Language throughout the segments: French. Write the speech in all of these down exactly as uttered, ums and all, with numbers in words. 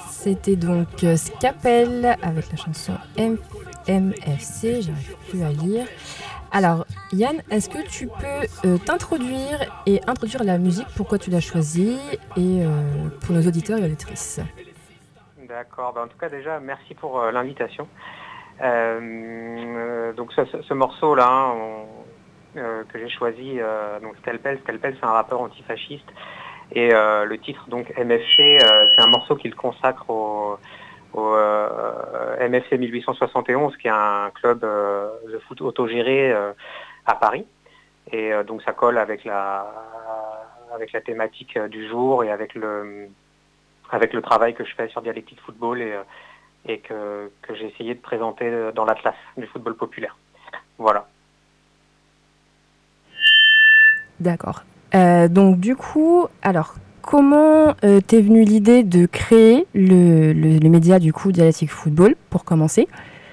C'était donc euh, Scapel avec la chanson M- MFC, j'arrive plus à lire. Alors, Yann, est-ce que tu peux euh, t'introduire et introduire la musique, pourquoi tu l'as choisie, et euh, pour nos auditeurs et auditrices? D'accord, bah, en tout cas déjà merci pour euh, l'invitation. Euh, euh, donc ce, ce- ce morceau-là hein, on- euh, que j'ai choisi, euh, donc Scalpel, Scalpel c'est un rappeur antifasciste et euh, le titre donc M F C, euh, c'est un morceau qu'il consacre au, au euh, M F C mille huit cent soixante et onze qui est un club euh, de foot autogéré euh, à Paris et euh, donc ça colle avec la avec la thématique euh, du jour et avec le avec le travail que je fais sur Dialectique Football et, euh, et que, que j'ai essayé de présenter dans l'Atlas du football populaire. Voilà. D'accord. Euh, donc du coup, alors comment euh, t'es venue l'idée de créer le, le, le média du coup Dialectique Football pour commencer?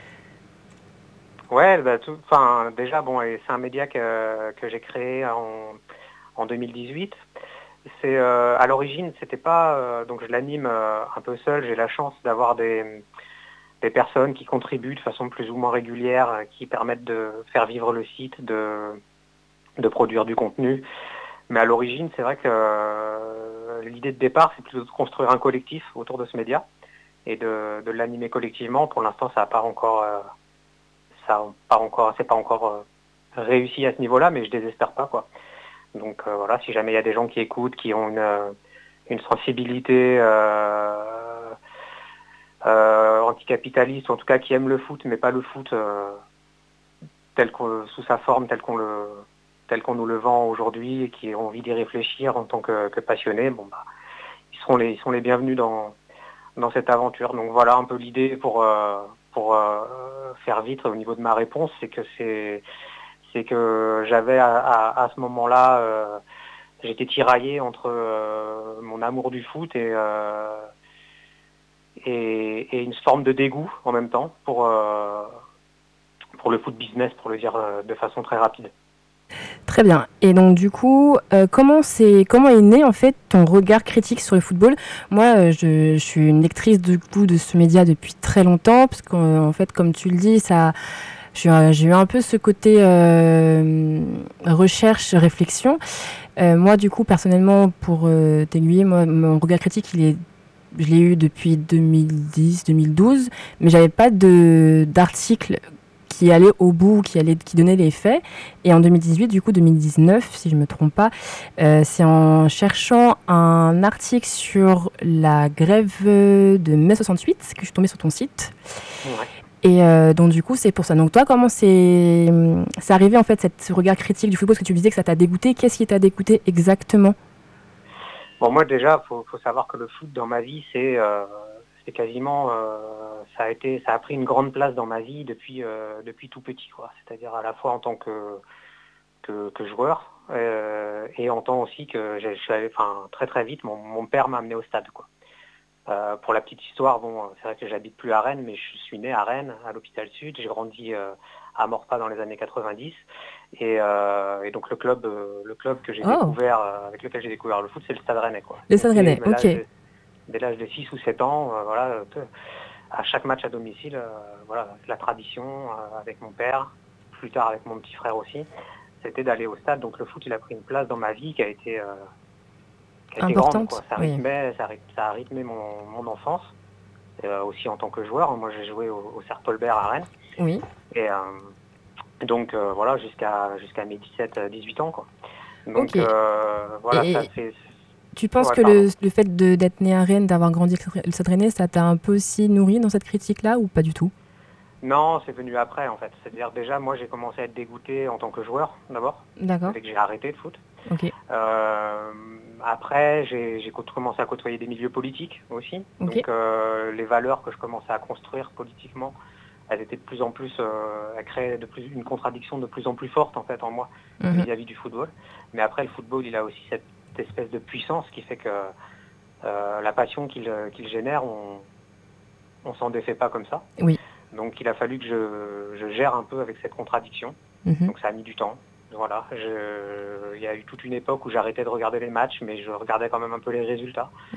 Ouais, bah, tout, enfin, déjà, bon, et c'est un média que, que j'ai créé en, en deux mille dix-huit. C'est, euh, à l'origine, c'était pas, euh, donc je l'anime euh, un peu seul. J'ai la chance d'avoir des, des personnes qui contribuent de façon plus ou moins régulière, euh, qui permettent de faire vivre le site, de, de produire du contenu. Mais à l'origine, c'est vrai que euh, l'idée de départ, c'est plutôt de construire un collectif autour de ce média et de, de l'animer collectivement. Pour l'instant, ça n'a pas encore, euh, ça a pas encore, c'est pas encore euh, réussi à ce niveau-là, mais je désespère pas quoi. Donc euh, voilà, si jamais il y a des gens qui écoutent, qui ont une, euh, une sensibilité euh, euh, anticapitaliste, ou en tout cas qui aiment le foot, mais pas le foot euh, tel qu'on, sous sa forme, tel qu'on le, tel qu'on nous le vend aujourd'hui, et qui ont envie d'y réfléchir en tant que, que passionnés, bon bah, ils seront les, ils sont les bienvenus dans dans cette aventure. Donc voilà un peu l'idée pour euh, pour euh, faire vite au niveau de ma réponse, c'est que c'est c'est que j'avais à, à, à ce moment-là, euh, j'étais tiraillé entre euh, mon amour du foot et, euh, et et une forme de dégoût en même temps pour euh, pour le foot business, pour le dire euh, de façon très rapide. Très bien. Et donc du coup, euh, comment c'est, comment est né en fait ton regard critique sur le football? Moi, euh, je, je suis une lectrice du coup de ce média depuis très longtemps, parce qu'en fait, comme tu le dis, ça, j'ai, j'ai eu un peu ce côté euh, recherche, réflexion. Euh, moi, du coup, personnellement, pour euh, t'aiguiller, moi, mon regard critique, il est je l'ai eu depuis deux mille dix, deux mille douze, mais j'avais pas de d'article qui allait au bout, qui allait, qui donnait les faits. Et en deux mille dix-huit, du coup deux mille dix-neuf, si je me trompe pas, euh, c'est en cherchant un article sur la grève de mai soixante-huit que je suis tombée sur ton site. Ouais. Et euh, donc du coup, c'est pour ça. Donc toi, comment c'est, c'est arrivé en fait cette, ce regard critique du football? Parce que tu disais que ça t'a dégoûté. Qu'est-ce qui t'a dégoûté exactement? Bon moi déjà, faut faut savoir que le foot dans ma vie, c'est euh, c'est quasiment euh, ça a été ça a pris une grande place dans ma vie depuis euh, depuis tout petit quoi. C'est-à-dire à la fois en tant que que, que joueur euh, et en tant aussi que j'ai- je suis allé, enfin très très vite, mon, mon père m'a amené au stade quoi. Euh, pour la petite histoire, bon, c'est vrai que j'habite plus à Rennes, mais je suis né à Rennes, à l'hôpital Sud. J'ai grandi euh, à Morpa dans les années quatre-vingt-dix, et, euh, et donc le club, euh, le club que j'ai Oh, découvert, euh, avec lequel j'ai découvert le foot, c'est le Stade Rennais, quoi. le Et Stade dès Rennais. Ok. l'âge de, dès l'âge de six ou sept ans, euh, voilà, euh, à chaque match à domicile, euh, voilà, la tradition euh, avec mon père, plus tard avec mon petit frère aussi, c'était d'aller au stade. Donc le foot, il a pris une place dans ma vie qui a été, euh, qui a été grande, Importante. quoi. Ça Oui. rythmait, ça, ryth- ça a rythmé mon, mon enfance. Euh, aussi en tant que joueur. Moi, j'ai joué au, au Cercle Paulbert à Rennes. Oui. Et euh, donc, euh, voilà, jusqu'à jusqu'à mes dix-sept dix-huit ans, quoi. Donc, Ok. euh, voilà, ça Et c'est... tu penses Ouais, que pardon. le, le fait de, d'être né à Rennes, d'avoir grandi avec le Stade Rennais, ça t'a un peu aussi nourri dans cette critique-là ou pas du tout? Non, c'est venu après, en fait. C'est-à-dire, déjà, moi, j'ai commencé à être dégoûté en tant que joueur, d'abord, D'accord. dès que j'ai arrêté le foot. Ok. Euh, après, j'ai j'ai co- commencé à côtoyer des milieux politiques aussi. Ok. Donc, euh, les valeurs que je commençais à construire politiquement, elles étaient de plus en plus, euh, elles créaient de plus, une contradiction de plus en plus forte en fait en moi Mhm. vis-à-vis du football. Mais après, le football, il a aussi cette espèce de puissance qui fait que euh, la passion qu'il qu'il génère, on, on s'en défait pas comme ça. Oui. Donc, il a fallu que je, je gère un peu avec cette contradiction. Mhm. Donc, ça a mis du temps. Voilà, je, il y a eu toute une époque où j'arrêtais de regarder les matchs, mais je regardais quand même un peu les résultats. Mhm.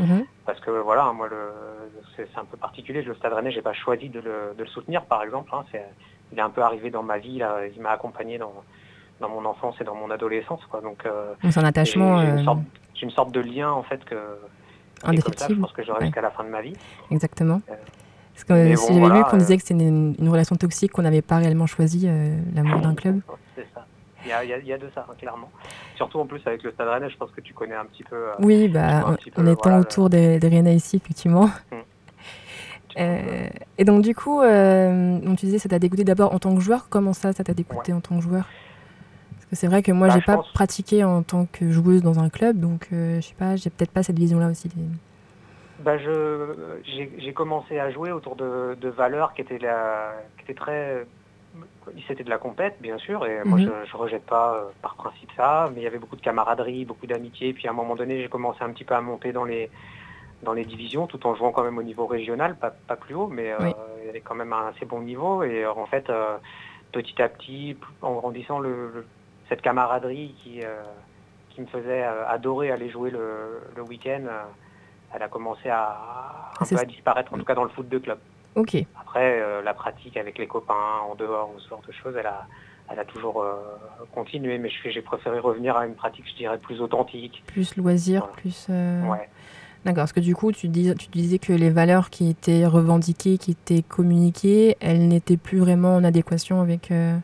parce que voilà, moi, le, c'est, c'est un peu particulier. Le Stade Rennais, j'ai pas choisi de le, de le soutenir, par exemple. Hein, c'est, il est un peu arrivé dans ma vie, là, il m'a accompagné dans, dans mon enfance et dans mon adolescence, quoi. Donc, euh, Donc c'est un j'ai, attachement j'ai une euh, sorte, j'ai une sorte de lien, en fait, que, qui est comme ça, que je indéfectible. pense que j'aurai Ouais, jusqu'à la fin de ma vie. exactement. Euh, Parce que euh, mais si bon, j'avais lu voilà, qu'on euh, disait que c'était une, une relation toxique, qu'on n'avait pas réellement choisi euh, l'amour d'un club. c'est ça. Il y a, il y a- il y a de ça, hein, clairement. Surtout en plus avec le Stade Rennais, je pense que tu connais un petit peu, euh, Oui, tu bah, vois un petit en, en peu, étant voilà, le, autour des, des Rennais ici, effectivement. hmm, tu vois un peu. Euh, et donc, du coup, euh, donc, tu disais ça t'a dégoûté d'abord en tant que joueur. Comment ça, ça t'a Ouais. dégoûté en tant que joueur? Parce que c'est vrai que moi, Bah, j'ai je pas pense, pratiqué en tant que joueuse dans un club, donc euh, je sais pas, j'ai peut-être pas cette vision-là aussi. des- bah, je, j'ai, j'ai commencé à jouer autour de, de valeurs qui étaient la, qui étaient très, c'était de la compète, bien sûr, et moi, je, Mhm. je rejette pas euh, par principe ça, mais il y avait beaucoup de camaraderie, beaucoup d'amitié, puis à un moment donné, j'ai commencé un petit peu à monter dans les, dans les divisions, tout en jouant quand même au niveau régional, pas, pas plus haut, mais euh, Oui, il y avait quand même un assez bon niveau, et euh, en fait, euh, petit à petit, en grandissant, le, le- cette camaraderie qui, euh, qui me faisait euh, adorer aller jouer le, le week-end, euh, elle a commencé à un peu c'est à disparaître, en tout cas dans le foot de club. ok. Après, euh, la pratique avec les copains, en dehors, ou ce genre de choses, elle a, elle a toujours euh, continué, mais je- j'ai préféré revenir à une pratique, je dirais, plus authentique. Plus loisir, Voilà. plus. euh, Ouais. D'accord, parce que du coup, tu, dis, tu disais que les valeurs qui étaient revendiquées, qui étaient communiquées, elles n'étaient plus vraiment en adéquation avec. Euh,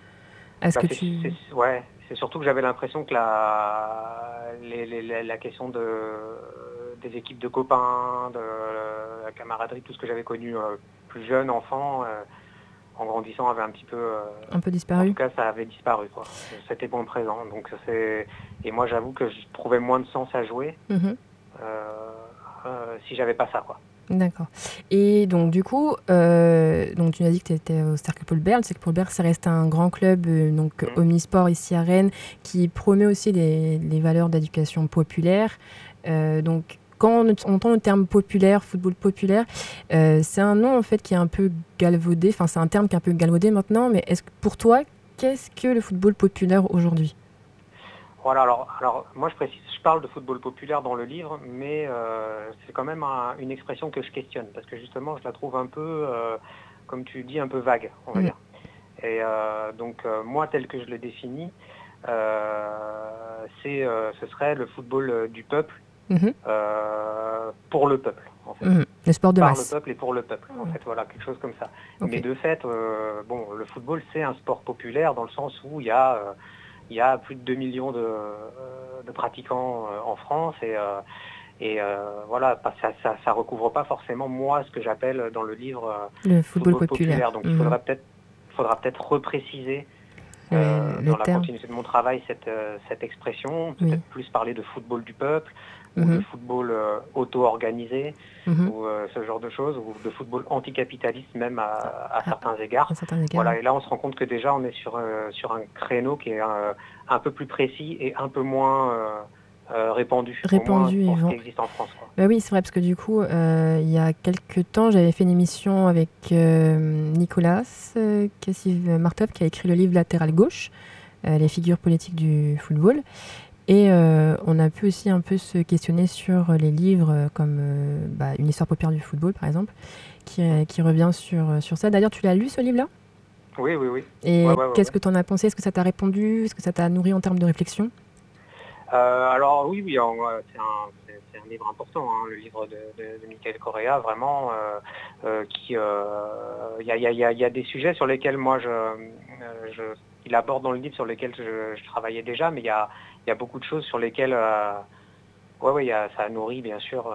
à ce Bah que c'est, tu. c'est, ouais, c'est surtout que j'avais l'impression que la, les, les, la, la question de, des équipes de copains, de la camaraderie, tout ce que j'avais connu euh, plus jeune, enfant, euh, en grandissant, avait un petit peu, euh, Un peu en tout disparu. cas, ça avait disparu, quoi. C'était bon présent. Donc c'est, et moi, j'avoue que je trouvais moins de sens à jouer Mhm. euh, euh, si j'avais pas ça, quoi. D'accord. Et donc, du coup, euh, donc tu m'as dit que tu étais au Cercle Paul Bert. Le Cercle Paul Bert, ça reste un grand club, euh, donc Mm. omnisport ici à Rennes, qui promeut aussi les, les valeurs d'éducation populaire. Euh, donc, quand on entend le terme populaire, football populaire, euh, c'est un nom en fait qui est un peu galvaudé. Enfin, c'est un terme qui est un peu galvaudé maintenant. Mais est-ce que pour toi, qu'est-ce que le football populaire aujourd'hui? Voilà, alors, alors moi je précise, je parle de football populaire dans le livre, mais euh, c'est quand même un- une expression que je questionne, parce que justement je la trouve un peu, euh, comme tu dis, un peu vague, on va Mhm. dire. Et euh, donc euh, moi tel que je le définis, euh, c'est, euh, ce serait le football euh, du peuple, Mhm. euh, pour le peuple, en fait. Mhm. Le sport de Par le masse. peuple et pour le peuple, en Ouais. fait, voilà, quelque chose comme ça. Ok. Mais de fait, euh, bon, le football c'est un sport populaire dans le sens où il y a euh, il y a plus de deux millions de, euh, de pratiquants euh, en France et, euh, et euh, voilà, pas- ça, ça, ça recouvre pas forcément moi ce que j'appelle dans le livre euh, Le football football populaire. populaire. Donc il Mhm. faudrait peut-être faudra peut-être repréciser Le, euh, le dans la terme. continuité de mon travail cette, euh, cette expression, Oui. peut-être plus parler de football du peuple ou de Mhm. football euh, auto-organisé Mhm. ou euh, ce genre de choses, ou de football anticapitaliste même à, à À, certains à égards. certains égards, oui. Voilà, et là on se rend compte que déjà on est sur, euh, sur un créneau qui est euh, un peu plus précis et un peu moins euh, euh, répandu, au moins Répandu et pour ce qui vent. existe en France, quoi. Bah oui, c'est vrai, parce que du coup, euh, il y a quelques temps, j'avais fait une émission avec euh, Nicolas euh, Cassive-Martov, qui a écrit le livre Latéral gauche, euh, les figures politiques du football. Et euh, on a pu aussi un peu se questionner sur les livres euh, comme euh, bah, Une histoire populaire du football, par exemple, qui, Mm. euh, qui revient sur, euh, sur ça. D'ailleurs, tu l'as lu, ce livre-là? Oui, oui, oui. Ouais, Et ouais, ouais, qu'est-ce ouais. que tu en as pensé? Est-ce que ça t'a répondu? Est-ce que ça t'a nourri en termes de réflexion? Euh, alors oui, oui, en- euh, c'est un, c'est- c'est un livre important, hein, le livre de, de, de Michael Correa, vraiment, euh, euh, qui, euh, il y a, il y a- il y a- il y a des sujets sur lesquels moi je, euh, je, il aborde dans le livre sur lesquels je, je travaillais déjà, mais il y a, il y a beaucoup de choses sur lesquelles, euh, ouais, ouais, il y a, ça nourrit bien sûr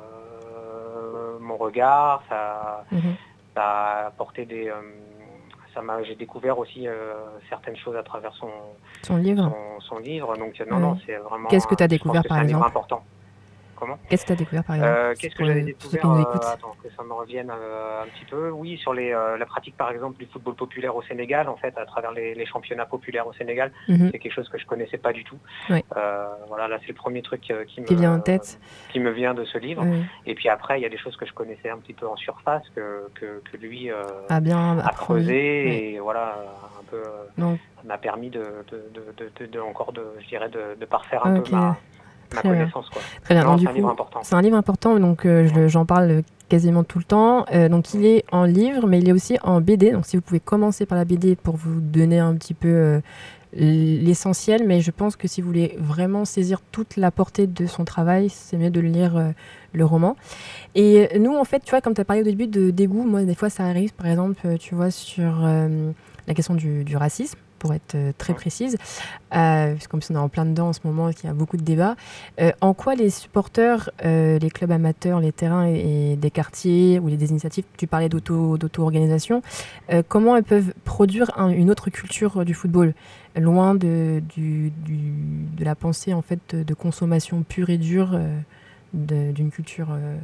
euh, mon regard, ça, Mhm. ça a apporté des, euh, ça m'a, j'ai découvert aussi euh, certaines choses à travers son Son livre? son, son livre. Donc non, non, Ouais. c'est Qu'est-ce vraiment, que tu euh, as je pense découvert, que par c'est un livre exemple? important. Comment? Qu'est-ce que tu as découvert, par exemple? Euh, C'est qu'est-ce que pour, j'avais le- pour ceux qui découvert nous euh, écoutent. attends, que ça me revienne euh, un petit peu. Oui, sur les, euh, la pratique, par exemple, du football populaire au Sénégal, en fait, à travers les, les championnats populaires au Sénégal, Mhm. c'est quelque chose que je connaissais pas du tout. Ouais. Euh, voilà, là, c'est le premier truc euh, qui Qui vient en me tête. qui me vient de ce livre. Oui. Et puis après, il y a des choses que je connaissais un petit peu en surface que que, que lui euh, Ah, bien a approfondi. Oui. creusé et voilà, un peu euh, Donc, m'a permis de, de, de, de, de- de- encore de, je dirais, de, de parfaire un peu ok. ma ma Très bien. connaissance, quoi. Très bien. Non, Donc, du c'est un livre coup, important. c'est un livre important, donc euh, je- j'en parle quasiment tout le temps. Euh, donc, il est en livre, mais il est aussi en B D. Donc, si vous pouvez commencer par la B D pour vous donner un petit peu euh, l'essentiel, mais je pense que si vous voulez vraiment saisir toute la portée de son travail, c'est mieux de lire euh, le roman. Et nous, en fait, tu vois, comme tu as parlé au début de dégoût, moi, des fois, ça arrive, par exemple, euh, tu vois, sur euh, la question du, du racisme, pour être euh, très Mm. précise, euh, parce qu'on est en plein dedans en ce moment, qu'il y a beaucoup de débats. Euh, en quoi les supporters, euh, les clubs amateurs, les terrains et, et des quartiers ou les, des initiatives, tu parlais d'auto, d'auto-organisation, euh, comment elles peuvent produire un- une autre culture euh, du football, loin de, du, du- de la pensée en fait de, de consommation pure et dure euh, de- d'une culture. euh,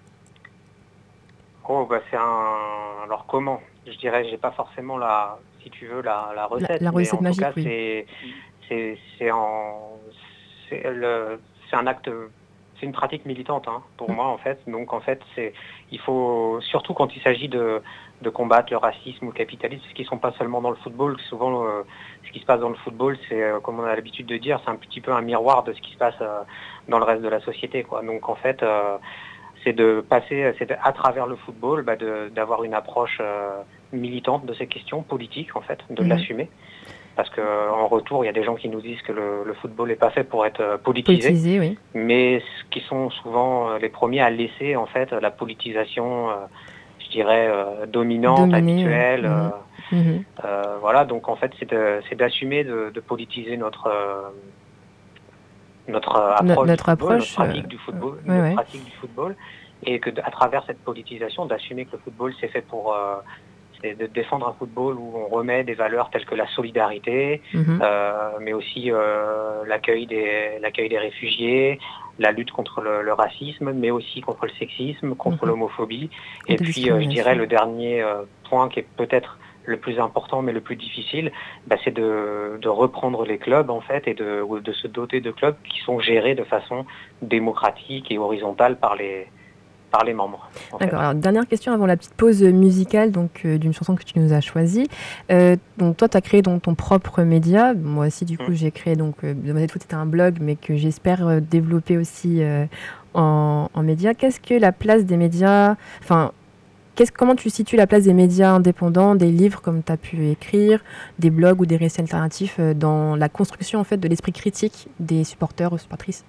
Oh, bah c'est un. Alors comment? Je dirais, j'ai pas forcément la, si tu veux, la, la La, recette, la mais recette en tout magique, cas, oui. c'est, c'est, c'est en, c'est le, c'est un acte, c'est une pratique militante, hein, pour Mm. moi en fait. Donc en fait, c'est, il faut surtout quand il s'agit de, de combattre le racisme ou le capitalisme, ce qui sont pas seulement dans le football. Souvent, euh, ce qui se passe dans le football, c'est, euh, comme on a l'habitude de dire, c'est un petit peu un miroir de ce qui se passe euh, dans le reste de la société, quoi. Donc en fait. Euh, c'est de passer, c'est de, à travers le football, bah de, d'avoir une approche euh, militante de ces questions politiques, en fait, de Mhm. l'assumer. Parce qu'en retour, il y a des gens qui nous disent que le, le football n'est pas fait pour être euh, politisé, Politisé, oui. mais qui sont souvent euh, les premiers à laisser, en fait, la politisation, euh, je dirais, euh, dominante, Dominé. euh, habituelle. mhm. Euh, Mhm. euh, voilà, donc en fait, c'est, de, c'est d'assumer de, de politiser notre... Euh, notre euh, No- approche du notre football, notre approche, euh, pratique du football, ouais, notre ouais. pratique du football, et que à travers cette politisation, d'assumer que le football c'est fait pour, euh, c'est de défendre un football où on remet des valeurs telles que la solidarité, Mhm. euh, mais aussi euh, l'accueil des l'accueil des réfugiés, la lutte contre le, le racisme, mais aussi contre le sexisme, contre Mhm. l'homophobie, et Contre les puis euh, je dirais discriminations. le dernier euh, point qui est peut-être le plus important mais le plus difficile, bah, c'est de, de reprendre les clubs en fait et de, de se doter de clubs qui sont gérés de façon démocratique et horizontale par les, par les membres. En fait. D'accord. Alors, dernière question avant la petite pause musicale donc, euh, d'une chanson que tu nous as choisie. Euh, donc, toi, tu as créé donc, ton propre média. Moi aussi, du coup, Mm. j'ai créé. Donc, euh, Demoiselle Foot, c'était un blog, mais que j'espère euh, développer aussi euh, en, en média. Qu'est-ce que la place des médias. Enfin, qu'est-ce, comment tu situes la place des médias indépendants, des livres comme tu as pu écrire, des blogs ou des récits alternatifs euh, dans la construction en fait, de l'esprit critique des supporters ou supportrices?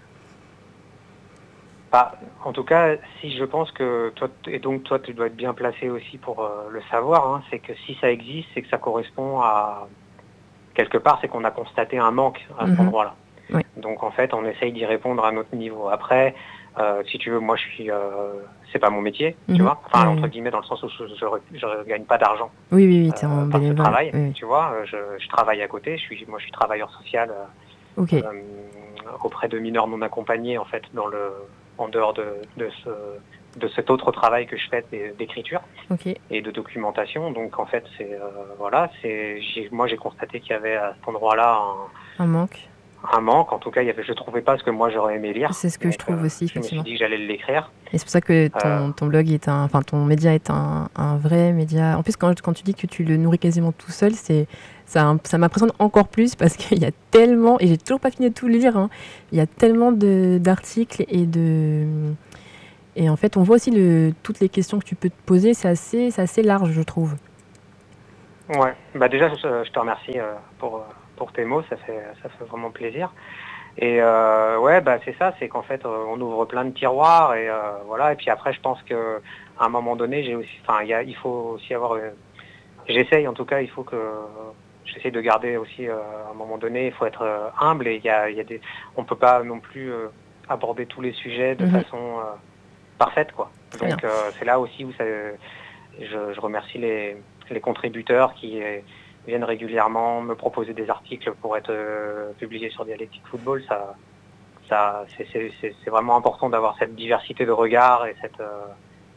Bah, en tout cas, si je pense que toi, et donc toi, tu dois être bien placé aussi pour euh, le savoir, hein, c'est que si ça existe, c'est que ça correspond à quelque part, c'est qu'on a constaté un manque à cet Mhm. endroit-là. Oui. Donc en fait, on essaye d'y répondre à notre niveau. Après, euh, si tu veux, moi je suis, euh, c'est pas mon métier, tu Mhm. vois. Enfin entre Oui, guillemets dans le sens où je, je, je gagne pas d'argent oui, oui, oui, tu es euh, en par ce bénévole. travail, Oui, oui. tu vois. Je, je travaille à côté. Je suis, moi je suis travailleur social Ok, euh, auprès de mineurs non accompagnés en fait dans le, en dehors de, de ce, de cet autre travail que je fais d'écriture ok. et de documentation. Donc en fait, c'est euh, voilà, c'est j'ai, moi j'ai constaté qu'il y avait à cet endroit-là un, Un manque. un manque. En tout cas, il y avait, je trouvais pas ce que moi j'aurais aimé lire. C'est ce que je Donc euh, trouve aussi, je me suis effectivement. dit que j'allais l'écrire. Et c'est pour ça que Euh, ton, ton blog est un, enfin ton média est un, un vrai média. En plus, quand, quand tu dis que tu le nourris quasiment tout seul, c'est ça, ça m'impressionne encore plus parce qu'il y a tellement, et j'ai toujours pas fini de tout lire, hein, il y a tellement de, d'articles et de, et en fait, on voit aussi le, toutes les questions que tu peux te poser, c'est assez, c'est assez large, je trouve. ouais, bah déjà je, je te remercie euh, pour pour tes mots, ça fait ça fait vraiment plaisir. Et euh, ouais, bah c'est ça, c'est qu'en fait euh, on ouvre plein de tiroirs et euh, voilà. Et puis après, je pense que à un moment donné, j'ai aussi, enfin, il y a, il faut aussi avoir, euh, j'essaye en tout cas, il faut que j'essaie de garder aussi euh, à un moment donné, il faut être euh, humble et il y a, il y a des, on peut pas non plus euh, aborder tous les sujets de Mhm. façon euh, parfaite, quoi. Très bien. Donc euh, c'est là aussi où ça, je, je remercie les, les contributeurs qui euh, viennent régulièrement me proposer des articles pour être euh, publiés sur Dialectique Football. Ça, ça, c'est, c'est, c'est, c'est vraiment important d'avoir cette diversité de regards et cette, euh,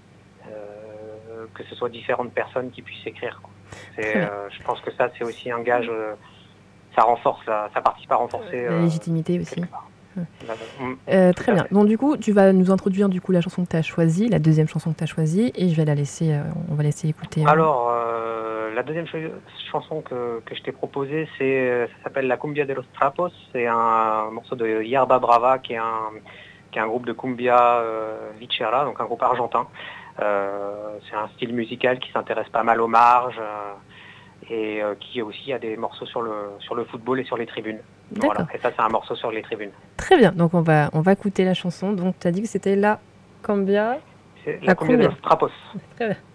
euh, que ce soit différentes personnes qui puissent écrire, quoi. Très C'est, bien. euh, je pense que ça, c'est aussi un gage. Euh, ça renforce, la, ça participe à renforcer La euh, légitimité aussi. quelque part. La- mm, Euh, tout très à bien. fait. Donc du coup, tu vas nous introduire du coup la chanson que tu as choisie, la deuxième chanson que tu as choisie, et je vais la laisser, euh, on va laisser écouter. euh, Alors, euh, la deuxième ch- chanson que, que je t'ai proposée, c'est, ça s'appelle La Cumbia de los Trapos. C'est un morceau de Yerba Brava, qui est un, qui est un groupe de cumbia euh, villera, donc un groupe argentin. Euh, c'est un style musical qui s'intéresse pas mal aux marges euh, et euh, qui aussi a des morceaux sur le, sur le football et sur les tribunes. Voilà, D'accord. et ça c'est un morceau sur les tribunes. Très bien. Donc on va, on va écouter la chanson. Donc tu as dit que c'était La Cambia, C'est La La Cumbia de Cumbia. los Trapos. Très bien.